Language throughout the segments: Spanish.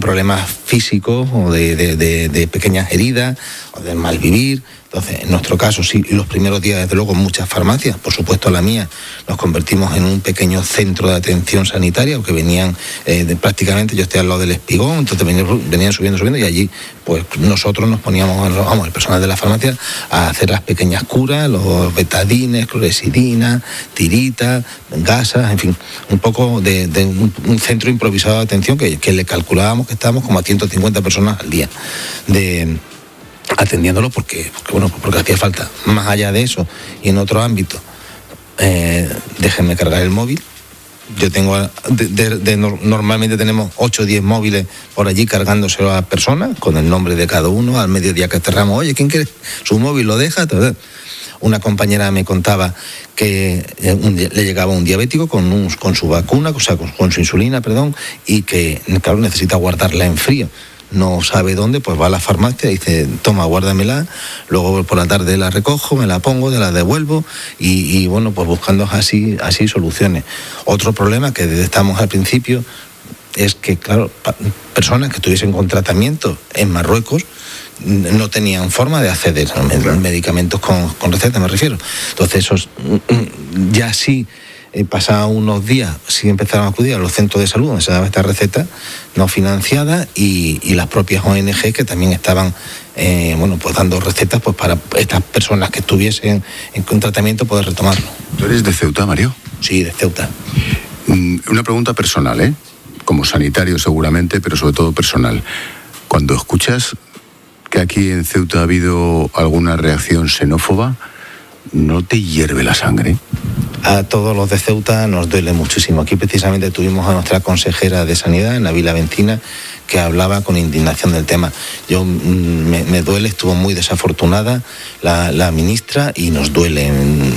problemas físicos o de pequeñas heridas o de malvivir. Entonces, en nuestro caso, sí, los primeros días, desde luego, muchas farmacias, por supuesto la mía, nos convertimos en un pequeño centro de atención sanitaria, que venían prácticamente, yo estoy al lado del Espigón, entonces venían subiendo, y allí, pues nosotros nos poníamos, el personal de la farmacia, a hacer las pequeñas curas, los betadines, clorexidina, tiritas, gasas, en fin, un poco de un centro improvisado de atención que le calculábamos que estábamos como a 150 personas al día atendiéndolo porque hacía falta. Más allá de eso y en otro ámbito, déjenme cargar el móvil. Yo tengo normalmente tenemos 8 o 10 móviles por allí cargándoselo a personas con el nombre de cada uno. Al mediodía que cerramos, oye, ¿quién quiere su móvil? Lo deja. Una compañera me contaba que le llegaba un diabético con su vacuna, o sea, con su insulina, y que, claro, necesita guardarla en frío. No sabe dónde, pues va a la farmacia y dice, toma, guárdamela, luego por la tarde la recojo, me la pongo, te la devuelvo y bueno, pues buscando así soluciones. Otro problema que estamos al principio es que, claro, personas que estuviesen con tratamiento en Marruecos no tenían forma de acceder a medicamentos con receta, me refiero. Entonces, esos ya sí, pasados unos días, sí empezaron a acudir a los centros de salud donde se daba esta receta no financiada y las propias ONG que también estaban pues dando recetas pues para estas personas que estuviesen en tratamiento poder retomarlo. ¿Tú eres de Ceuta, Mario? Sí, de Ceuta. Una pregunta personal, como sanitario seguramente, pero sobre todo personal. Cuando escuchas que aquí en Ceuta ha habido alguna reacción xenófoba, ¿no te hierve la sangre? A todos los de Ceuta nos duele muchísimo. Aquí precisamente tuvimos a nuestra consejera de Sanidad, Nabila Bencina, que hablaba con indignación del tema. Me duele, estuvo muy desafortunada la ministra y nos duele.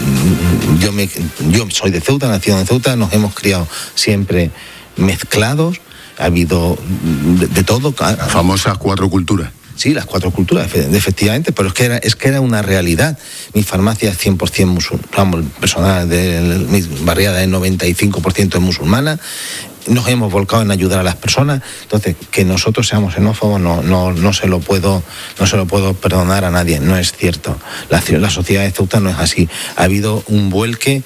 Yo soy de Ceuta, nacido en Ceuta, nos hemos criado siempre mezclados, ha habido de todo. Las famosas 4 culturas. Sí, las 4 culturas, efectivamente, pero es que era una realidad. Mi farmacia es 100% musulmana, el personal de mi barriada es 95% es musulmana. Nos hemos volcado en ayudar a las personas. Entonces, que nosotros seamos xenófobos no se lo puedo perdonar a nadie. No es cierto. La sociedad de Ceuta no es así. Ha habido un vuelque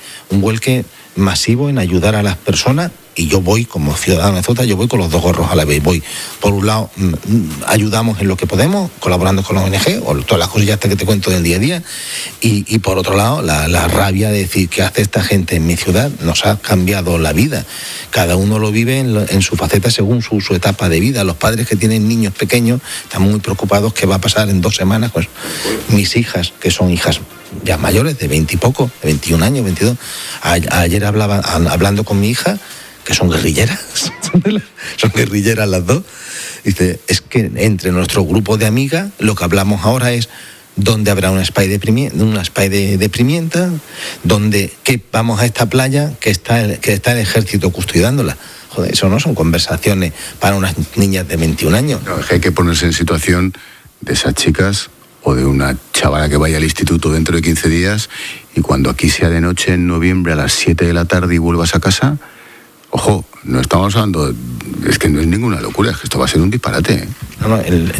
masivo en ayudar a las personas. Y yo voy, como ciudadano de Ceuta, yo voy con los 2 gorros a la vez. Voy, por un lado, ayudamos en lo que podemos, colaborando con la ONG, o todas las cosillas que te cuento del día a día, y por otro lado, la rabia de decir que hace esta gente en mi ciudad nos ha cambiado la vida. Cada uno lo vive en su faceta según su etapa de vida. Los padres que tienen niños pequeños están muy preocupados qué va a pasar en 2 semanas. Pues mis hijas, que son hijas ya mayores, de 20 y poco, de 21 años, 22, ayer hablando con mi hija, que son guerrilleras, son guerrilleras las dos. Dice, es que entre nuestro grupo de amigas lo que hablamos ahora es dónde habrá una spy de pimienta, que vamos a esta playa que está el ejército custodiándola. Joder, eso no son conversaciones para unas niñas de 21 años. No, es que hay que ponerse en situación de esas chicas o de una chavala que vaya al instituto dentro de 15 días y cuando aquí sea de noche en noviembre a las 7 de la tarde y vuelvas a casa. Ojo, no estamos hablando, es que no es ninguna locura, es que esto va a ser un disparate. No,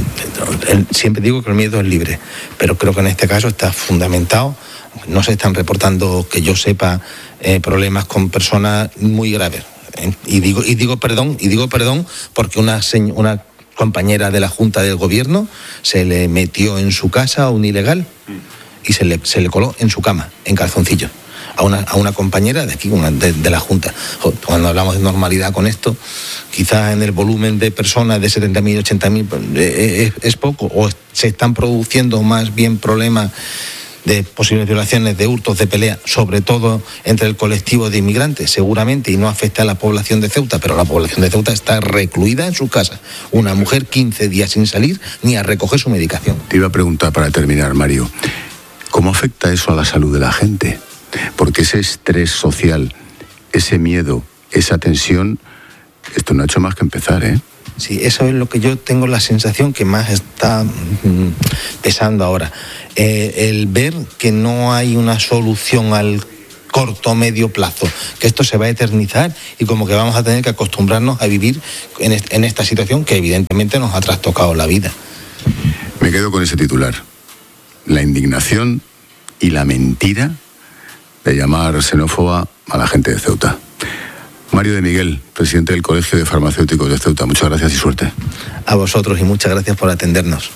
siempre digo que el miedo es libre, pero creo que en este caso está fundamentado. No se están reportando, que yo sepa, problemas con personas muy graves. Y digo perdón porque una compañera de la Junta del Gobierno se le metió en su casa a un ilegal y se le coló en su cama, en calzoncillos. A una compañera de aquí, de la Junta. Cuando hablamos de normalidad con esto, quizás en el volumen de personas de 70.000, 80.000 es poco, o se están produciendo más bien problemas de posibles violaciones, de hurtos, de pelea, sobre todo entre el colectivo de inmigrantes, seguramente, y no afecta a la población de Ceuta, pero la población de Ceuta está recluida en su casa. Una mujer 15 días sin salir ni a recoger su medicación. Te iba a preguntar para terminar, Mario, ¿cómo afecta eso a la salud de la gente? Porque ese estrés social, ese miedo, esa tensión, esto no ha hecho más que empezar, ¿eh? Sí, eso es lo que yo tengo la sensación que más está pesando ahora. El ver que no hay una solución corto o medio plazo, que esto se va a eternizar y como que vamos a tener que acostumbrarnos a vivir en esta situación que evidentemente nos ha trastocado la vida. Me quedo con ese titular: la indignación y la mentira de llamar xenófoba a la gente de Ceuta. Mario de Miguel, presidente del Colegio de Farmacéuticos de Ceuta, muchas gracias y suerte. A vosotros y muchas gracias por atendernos.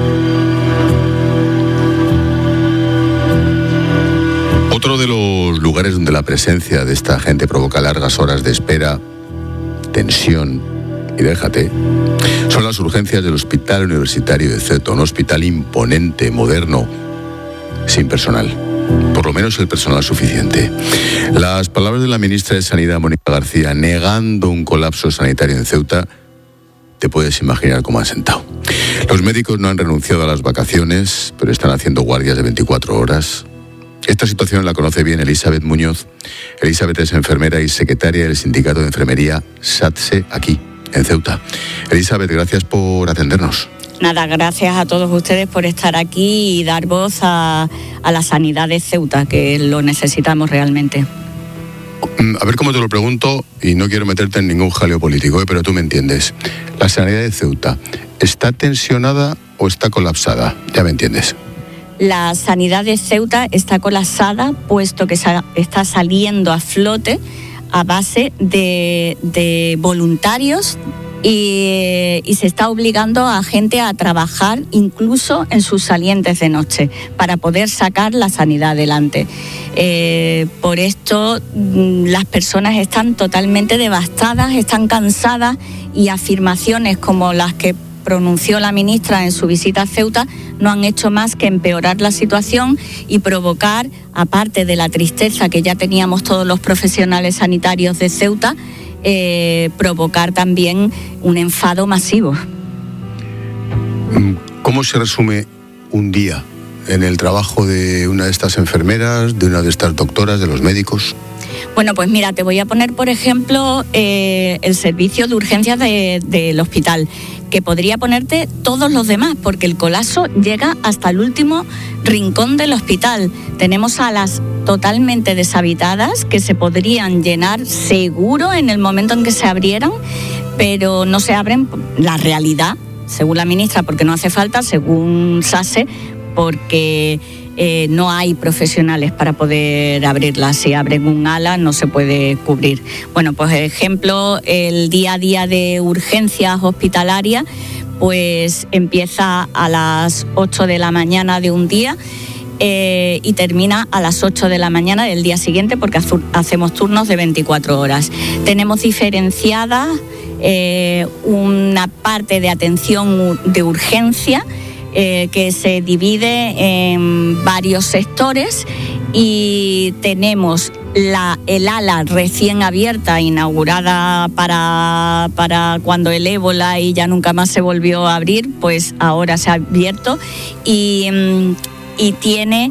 Otro de los lugares donde la presencia de esta gente provoca largas horas de espera, tensión y déjate, son las urgencias del Hospital Universitario de Ceuta, un hospital imponente, moderno, sin personal. Por lo menos el personal suficiente. Las palabras de la ministra de Sanidad, Mónica García, negando un colapso sanitario en Ceuta, te puedes imaginar cómo han sentado. Los médicos no han renunciado a las vacaciones, pero están haciendo guardias de 24 horas. Esta situación la conoce bien Elizabeth Muñoz. Elizabeth es enfermera y secretaria del Sindicato de Enfermería SATSE aquí, en Ceuta. Elizabeth, gracias por atendernos. Nada, gracias a todos ustedes por estar aquí y dar voz a la sanidad de Ceuta, que lo necesitamos realmente. A ver cómo te lo pregunto, y no quiero meterte en ningún jaleo político, pero tú me entiendes. ¿La sanidad de Ceuta está tensionada o está colapsada? Ya me entiendes. La sanidad de Ceuta está colapsada, puesto que está saliendo a flote a base de voluntarios y se está obligando a gente a trabajar incluso en sus salientes de noche para poder sacar la sanidad adelante. Por esto las personas están totalmente devastadas, están cansadas, y afirmaciones como las que pronunció la ministra en su visita a Ceuta no han hecho más que empeorar la situación y provocar, aparte de la tristeza que ya teníamos todos los profesionales sanitarios de Ceuta, provocar también un enfado masivo. ¿Cómo se resume un día en el trabajo de una de estas enfermeras, de una de estas doctoras, de los médicos? Bueno, pues mira, te voy a poner, por ejemplo, el servicio de urgencias del hospital, que podría ponerte todos los demás, porque el colapso llega hasta el último rincón del hospital. Tenemos salas totalmente deshabitadas que se podrían llenar seguro en el momento en que se abrieran, pero no se abren. La realidad, según la ministra, porque no hace falta, según SATSE, porque no hay profesionales para poder abrirlas. Si abren un ala no se puede cubrir. Bueno, pues ejemplo, el día a día de urgencias hospitalarias pues empieza a las 8 de la mañana de un día y termina a las 8 de la mañana del día siguiente, porque hacemos turnos de 24 horas. Tenemos diferenciada una parte de atención de urgencia que se divide en varios sectores, y tenemos el ala recién abierta, inaugurada para cuando el ébola y ya nunca más se volvió a abrir, pues ahora se ha abierto y tiene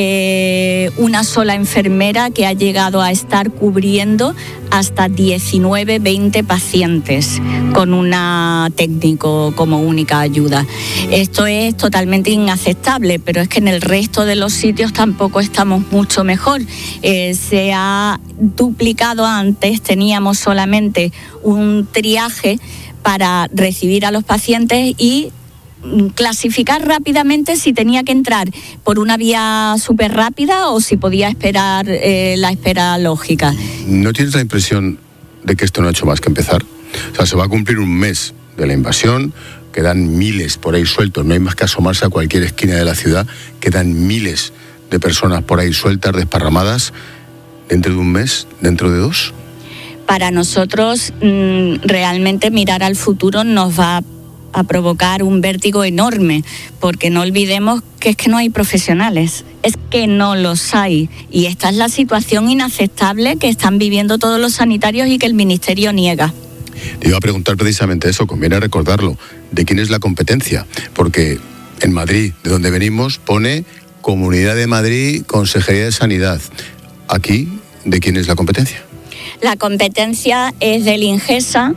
una sola enfermera que ha llegado a estar cubriendo hasta 19-20 pacientes con una técnico como única ayuda. Esto es totalmente inaceptable, pero es que en el resto de los sitios tampoco estamos mucho mejor. Se ha duplicado. Antes teníamos solamente un triaje para recibir a los pacientes y clasificar rápidamente si tenía que entrar por una vía súper rápida o si podía esperar la espera lógica. ¿No tienes la impresión de que esto no ha hecho más que empezar? O sea, se va a cumplir un mes de la invasión, quedan miles por ahí sueltos, no hay más que asomarse a cualquier esquina de la ciudad, quedan miles de personas por ahí sueltas, desparramadas. ¿Dentro de un mes? ¿Dentro de 2? Para nosotros realmente mirar al futuro nos va a provocar un vértigo enorme, porque no olvidemos que es que no hay profesionales, es que no los hay, y esta es la situación inaceptable que están viviendo todos los sanitarios y que el Ministerio niega. Te iba a preguntar precisamente eso, conviene recordarlo, ¿de quién es la competencia? Porque en Madrid, de donde venimos, pone Comunidad de Madrid, Consejería de Sanidad. Aquí, ¿de quién es la competencia? La competencia es del INGESA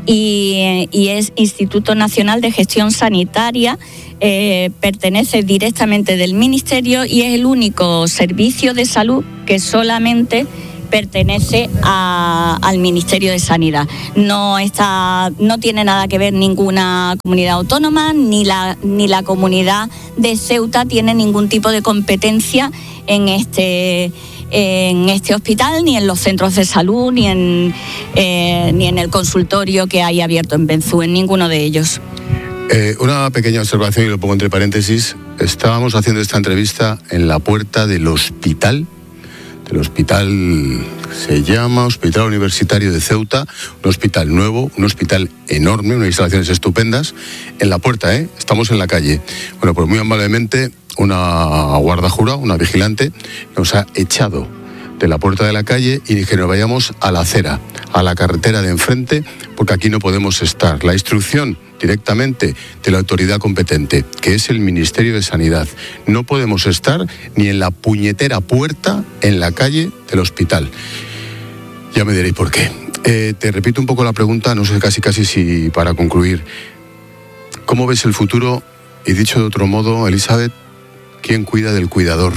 y es Instituto Nacional de Gestión Sanitaria, pertenece directamente del Ministerio y es el único servicio de salud que solamente pertenece al Ministerio de Sanidad. No tiene nada que ver ninguna comunidad autónoma, ni la comunidad de Ceuta tiene ningún tipo de competencia en este hospital, ni en los centros de salud, ni en el consultorio que hay abierto en Benzú, en ninguno de ellos. Una pequeña observación, y lo pongo entre paréntesis. Estábamos haciendo esta entrevista en la puerta del hospital. El hospital se llama Hospital Universitario de Ceuta, un hospital nuevo, un hospital enorme, unas instalaciones estupendas. En la puerta, estamos en la calle. Bueno, pues muy amablemente una guarda jurada, una vigilante, nos ha echado de la puerta de la calle y que nos vayamos a la acera, a la carretera de enfrente, porque aquí no podemos estar. La instrucción directamente de la autoridad competente, que es el Ministerio de Sanidad. No podemos estar ni en la puñetera puerta en la calle del hospital. Ya me diréis por qué. Te repito un poco la pregunta, no sé casi si para concluir. ¿Cómo ves el futuro? Y dicho de otro modo, Elizabeth, ¿quién cuida del cuidador?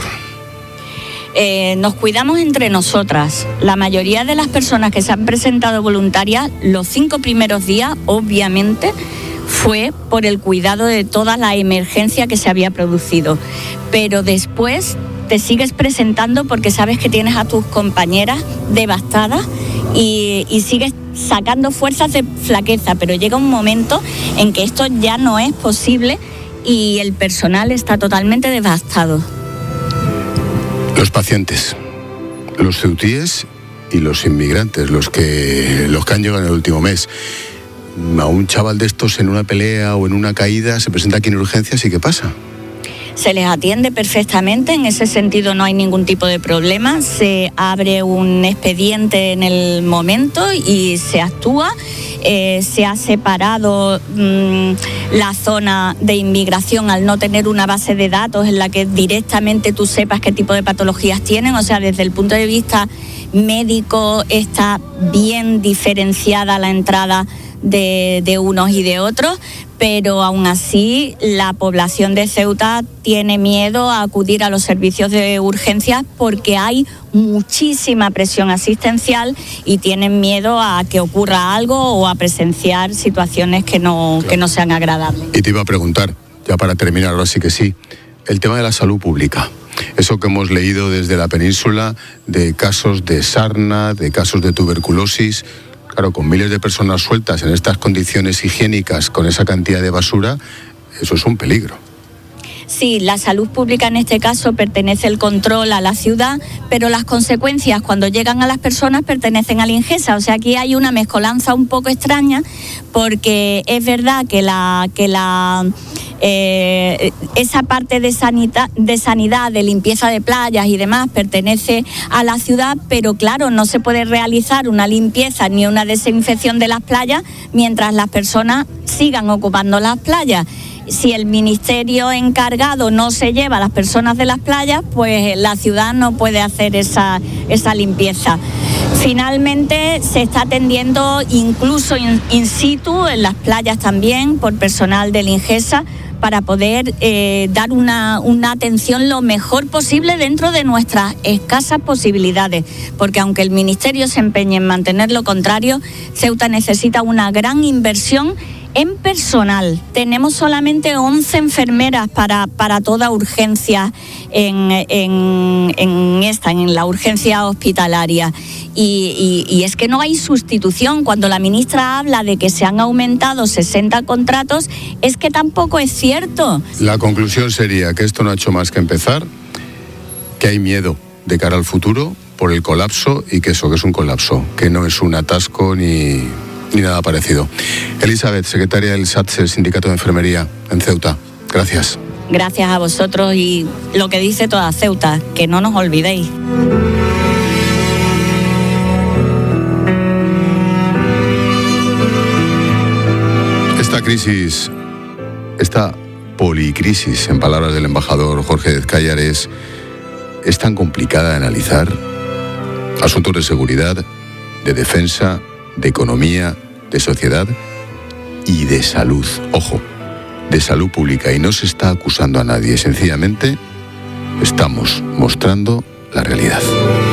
Nos cuidamos entre nosotras. La mayoría de las personas que se han presentado voluntarias, los 5 primeros días, obviamente, fue por el cuidado de toda la emergencia que se había producido. Pero después te sigues presentando porque sabes que tienes a tus compañeras devastadas y sigues sacando fuerzas de flaqueza, pero llega un momento en que esto ya no es posible y el personal está totalmente devastado. Los pacientes, los ceutíes y los inmigrantes, los que han llegado en el último mes. A un chaval de estos en una pelea o en una caída se presenta aquí en urgencias y ¿qué pasa? Se les atiende perfectamente, en ese sentido no hay ningún tipo de problema, se abre un expediente en el momento y se actúa. Se ha separado la zona de inmigración al no tener una base de datos en la que directamente tú sepas qué tipo de patologías tienen, o sea, desde el punto de vista médico está bien diferenciada la entrada de unos y de otros, pero aún así la población de Ceuta tiene miedo a acudir a los servicios de urgencias porque hay muchísima presión asistencial y tienen miedo a que ocurra algo o a presenciar situaciones que no sean agradables. Y te iba a preguntar, ya para terminar, ahora sí que sí, el tema de la salud pública. Eso que hemos leído desde la península de casos de sarna, de casos de tuberculosis. Claro, con miles de personas sueltas en estas condiciones higiénicas, con esa cantidad de basura, eso es un peligro. Sí, la salud pública en este caso pertenece el control a la ciudad, pero las consecuencias cuando llegan a las personas pertenecen a la Ingesa. O sea, aquí hay una mezcolanza un poco extraña, porque es verdad que esa parte de sanidad, de limpieza de playas y demás pertenece a la ciudad, pero claro, no se puede realizar una limpieza ni una desinfección de las playas mientras las personas sigan ocupando las playas. Si el ministerio encargado no se lleva a las personas de las playas, pues la ciudad no puede hacer esa limpieza. Finalmente se está atendiendo incluso in situ en las playas también por personal del Ingesa para poder dar una atención lo mejor posible dentro de nuestras escasas posibilidades, porque aunque el ministerio se empeñe en mantener lo contrario, Ceuta necesita una gran inversión en personal. Tenemos solamente 11 enfermeras para toda urgencia en la urgencia hospitalaria. Y es que no hay sustitución. Cuando la ministra habla de que se han aumentado 60 contratos, es que tampoco es cierto. La conclusión sería que esto no ha hecho más que empezar, que hay miedo de cara al futuro por el colapso y que eso que es un colapso, que no es un atasco ni nada parecido. Elizabeth, secretaria del SATSE, el Sindicato de Enfermería en Ceuta. Gracias. Gracias a vosotros y lo que dice toda Ceuta, que no nos olvidéis. Esta crisis, esta policrisis, en palabras del embajador Jorge Ezcayar, es tan complicada de analizar. Asuntos de seguridad, de defensa, de economía, de sociedad y de salud. Ojo, de salud pública. Y no se está acusando a nadie, sencillamente estamos mostrando la realidad.